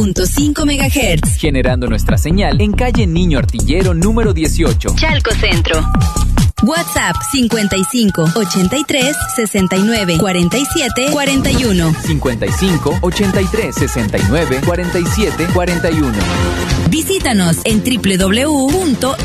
.5 MHz. Generando nuestra señal en calle Niño Artillero número 18. Chalco Centro. WhatsApp 55 83 69 47 41. 55 83 69 47 41. Visítanos en www